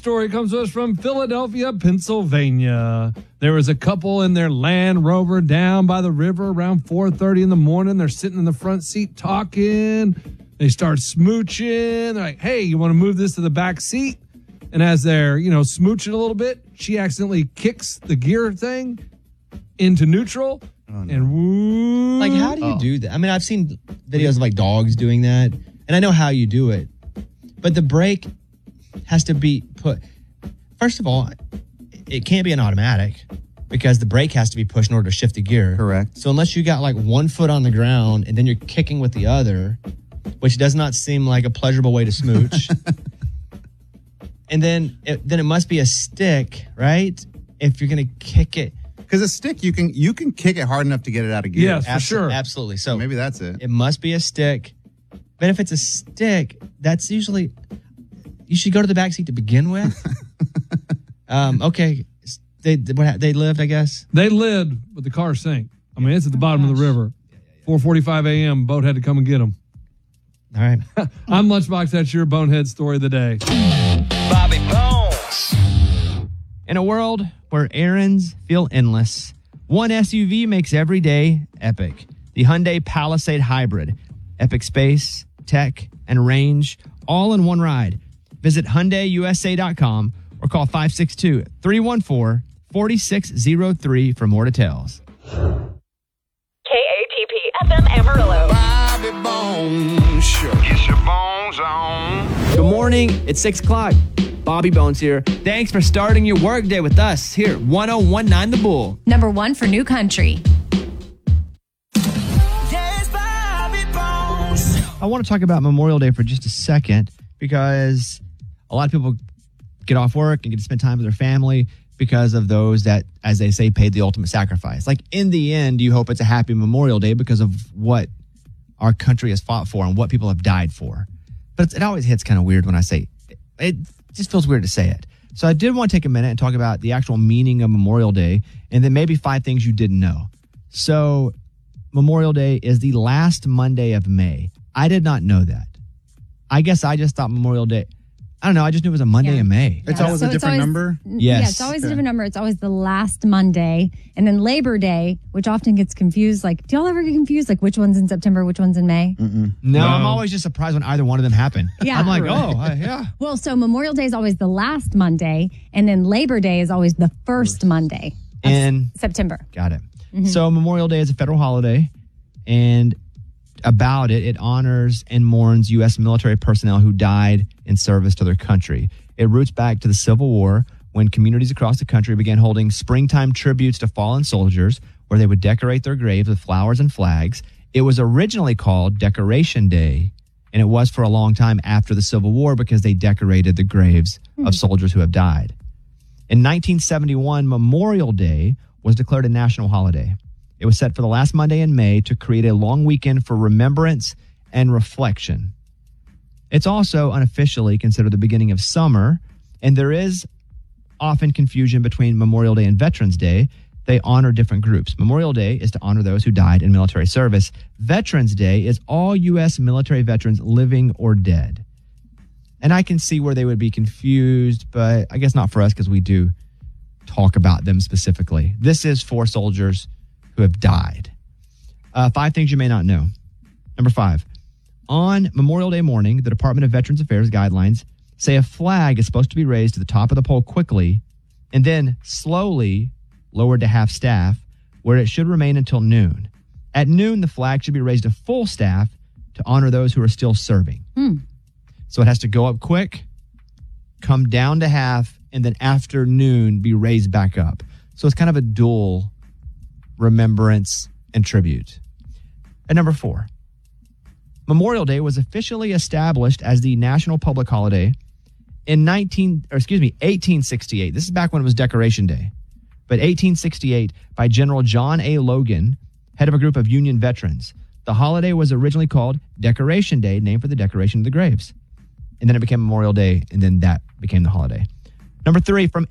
story comes to us from Philadelphia, Pennsylvania. There was a couple in their Land Rover down by the river around 4:30 in the morning. They're sitting in the front seat talking. They start smooching. They're like, hey, you want to move this to the back seat? And as they're, smooching a little bit, she accidentally kicks the gear thing into neutral. Oh, no. And woo. Like, how do you do that? I mean, I've seen videos of like dogs doing that, and I know how you do it. But the brake has to be put. First of all, it can't be an automatic because the brake has to be pushed in order to shift the gear. Correct. So unless you got like one foot on the ground and then you're kicking with the other, which does not seem like a pleasurable way to smooch. And then it must be a stick, right? If you're going to kick it. Because a stick, you can kick it hard enough to get it out of gear. Yes, for sure. Absolutely. So maybe that's it. It must be a stick. But if it's a stick, that's usually, you should go to the back seat to begin with. Okay. They lived, I guess. They lived, but the car sank. I mean, it's at the bottom of the river. 4:45 a.m., boat had to come and get them. All right. I'm Lunchbox. That's your bonehead story of the day. Bobby Bones. In a world where errands feel endless, one SUV makes every day epic. The Hyundai Palisade Hybrid. Epic space, tech, and range, all in one ride. Visit HyundaiUSA.com or call 562-314-4603 for more details. KATP FM Amarillo. Bobby Bones Show. Get your bones on. Good morning. It's 6 o'clock. Bobby Bones here. Thanks for starting your workday with us here at 1019 The Bull. Number 1 for New Country. Yes, Bobby Bones. I want to talk about Memorial Day for just a second because a lot of people get off work and get to spend time with their family because of those that, as they say, paid the ultimate sacrifice. Like, in the end, you hope it's a happy Memorial Day because of what our country has fought for and what people have died for. But it always hits kind of weird when I say it. It just feels weird to say it. So I did want to take a minute and talk about the actual meaning of Memorial Day and then maybe 5 things you didn't know. So Memorial Day is the last Monday of May. I did not know that. I guess I just thought Memorial Day, I don't know, I just knew it was a Monday in May. It's always a different number? Yes. Yes. Yeah, it's always a different number. It's always the last Monday. And then Labor Day, which often gets confused. Like, do y'all ever get confused? Like, which one's in September, which one's in May? No, I'm always just surprised when either one of them happen. Yeah. I'm like, yeah. Well, so Memorial Day is always the last Monday. And then Labor Day is always the first Monday of And September. got it. So Memorial Day is a federal holiday, and about it honors and mourns U.S. military personnel who died in service to their country. It roots back to the Civil War when communities across the country began holding springtime tributes to fallen soldiers where they would decorate their graves with flowers and flags. It was originally called Decoration Day, and it was for a long time after the Civil War because they decorated the graves of soldiers who have died. In 1971, Memorial Day was declared a national holiday. It was set for the last Monday in May to create a long weekend for remembrance and reflection. It's also unofficially considered the beginning of summer, and there is often confusion between Memorial Day and Veterans Day. They honor different groups. Memorial Day is to honor those who died in military service. Veterans Day is all U.S. military veterans living or dead. And I can see where they would be confused, but I guess not for us because we do talk about them specifically. This is for soldiers who have died. 5 things you may not know. Number 5, on Memorial Day morning, the Department of Veterans Affairs guidelines say a flag is supposed to be raised to the top of the pole quickly and then slowly lowered to half staff, where it should remain until noon. At noon, the flag should be raised to full staff to honor those who are still serving. So it has to go up quick, come down to half, and then after noon be raised back up. So it's kind of a dual remembrance and tribute. And number 4, Memorial Day was officially established as the national public holiday in 1868. This is back when it was Decoration Day. But 1868 by General John A. Logan, head of a group of Union veterans. The holiday was originally called Decoration Day, named for the decoration of the graves. And then it became Memorial Day, and then that became the holiday. Number 3, from